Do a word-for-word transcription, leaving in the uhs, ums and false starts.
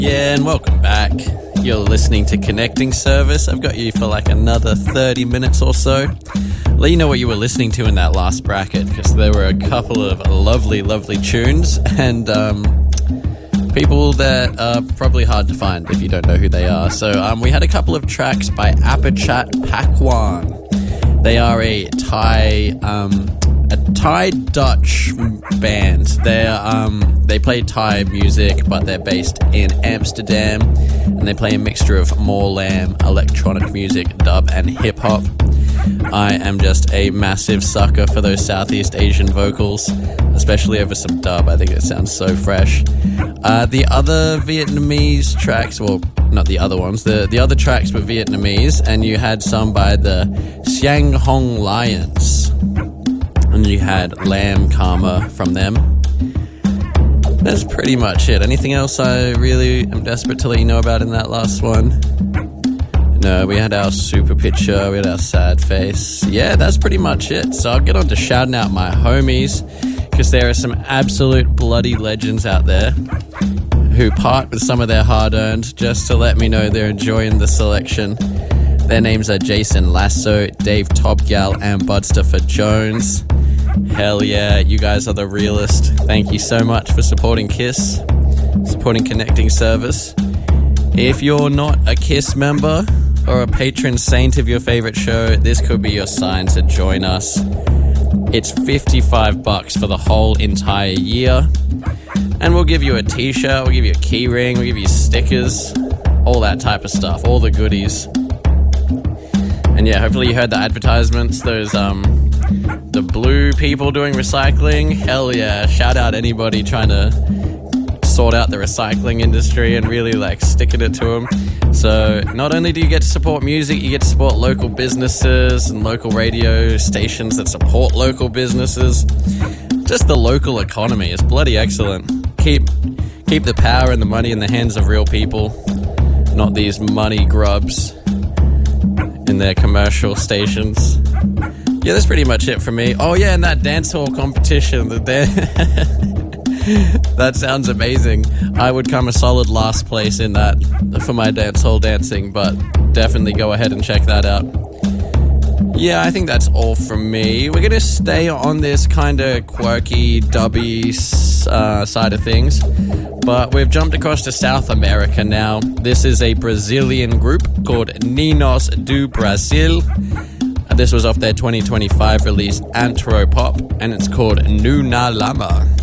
Yeah, and welcome back. You're listening to Connecting Service. I've got you for like another thirty minutes or so. Let you know what you were listening to in that last bracket, because there were a couple of lovely, lovely tunes and um, people that are probably hard to find if you don't know who they are. So um, we had a couple of tracks by Apichat Pakwan. They are a Thai... Um, A Thai Dutch band. They're um they play Thai music, but they're based in Amsterdam, and they play a mixture of Moorlam, electronic music, dub, and hip hop. I am just a massive sucker for those Southeast Asian vocals, especially over some dub. I think it sounds so fresh. Uh, the other Vietnamese tracks, well, not the other ones, the the other tracks were Vietnamese, and you had some by the Siang Hong Lions. And you had Lamb Karma from them. That's pretty much it. Anything else I really am desperate to let you know about in that last one? No, we had our super picture, we had our sad face. Yeah, that's pretty much it. So I'll get on to shouting out my homies, because there are some absolute bloody legends out there who part with some of their hard-earned just to let me know they're enjoying the selection. Their names are Jason Lasso, Dave Topgal, and Budstaffer Jones. Hell yeah, you guys are the realest. Thank you so much for supporting KISS, supporting Connecting Service. If you're not a KISS member or a patron saint of your favorite show, this could be your sign to join us. It's fifty-five bucks for the whole entire year. And we'll give you a t-shirt, we'll give you a key ring, we'll give you stickers, all that type of stuff, all the goodies. And yeah, hopefully you heard the advertisements, those, um, the blue people doing recycling. Hell yeah, shout out anybody trying to sort out the recycling industry and really, like, sticking it to them. So not only do you get to support music, you get to support local businesses and local radio stations that support local businesses. Just the local economy is bloody excellent. Keep, keep the power and the money in the hands of real people, not these money grubs in their commercial stations. Yeah, that's pretty much it for me. Oh yeah, and that dancehall competition, the dan- that sounds amazing. I would come a solid last place in that for my dancehall dancing, but definitely go ahead and check that out. Yeah, I think that's all from me. We're going to stay on this kind of quirky, dubby uh, side of things, but we've jumped across to South America now. This is a Brazilian group called Ninos do Brasil. This was off their twenty twenty-five release Antropop, and it's called Nuna Lama.